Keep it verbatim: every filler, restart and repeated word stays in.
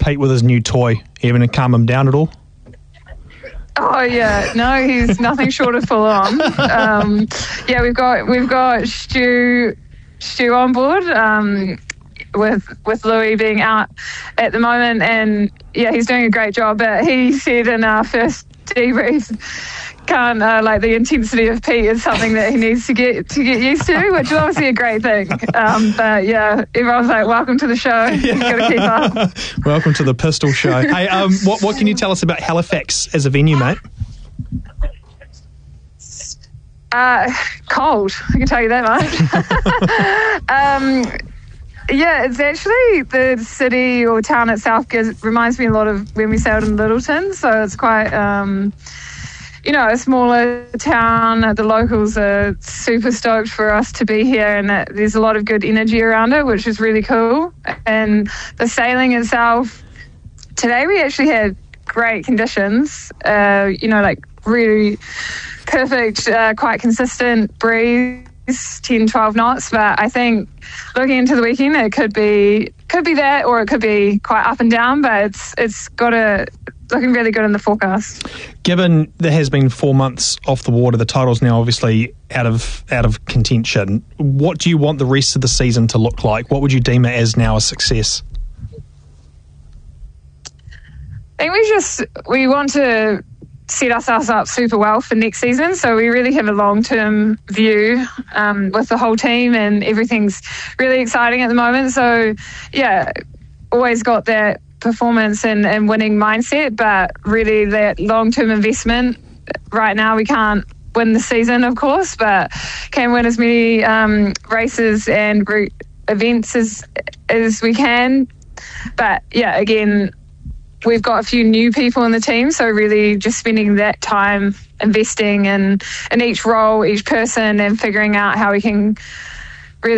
Pete with his new toy? Even to calm him down at all? Oh yeah, no, he's nothing short of full on. Um, yeah, we've got we've got Stu Stu on board. Um, with with Louis being out at the moment, and yeah, he's doing a great job. But he said in our first debrief, can't uh, like the intensity of Pete is something that he needs to get to get used to, which is obviously a great thing. Um, but yeah, everyone's like, "Welcome to the show. You've got to keep up." Welcome to the Pistol Show. Hey, um, what what can you tell us about Halifax as a venue, mate? Uh, cold. I can tell you that much. um, Yeah, it's actually the city or town itself gives, reminds me a lot of when we sailed in Littleton. So it's quite, um, you know, a smaller town. The locals are super stoked for us to be here, and there's a lot of good energy around it, which is really cool. And the sailing itself, today we actually had great conditions, uh, you know, like really perfect, uh, quite consistent breeze. ten, twelve knots, but I think looking into the weekend, it could be could be that, or it could be quite up and down, but it's it's got a looking really good in the forecast. Given there has been four months off the water, the title's now obviously out of out of contention. What do you want the rest of the season to look like? What would you deem it as now a success? I think we just we want to set ourselves up super well for next season. So we really have a long-term view um, with the whole team, and everything's really exciting at the moment. So yeah, always got that performance and, and winning mindset, but really that long-term investment. Right now we can't win the season, of course, but can win as many um, races and re- events as, as we can. But yeah, again, we've got a few new people in the team, so really just spending that time investing in, in each role, each person, and figuring out how we can